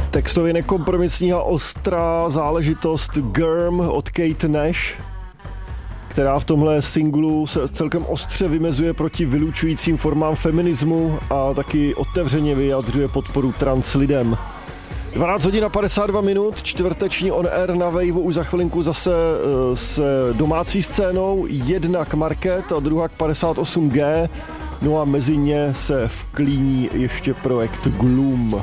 Textově nekompromisní a ostrá záležitost Germ od Kate Nash, která v tomhle singlu se celkem ostře vymezuje proti vylučujícím formám feminismu a taky otevřeně vyjadřuje podporu trans lidem. 12 hodin a 52 minut, čtvrteční on air na Waveu, už za chvilinku zase s domácí scénou, jednak Market a druhá k 58G, no a mezi ně se vklíní ještě projekt Gloom.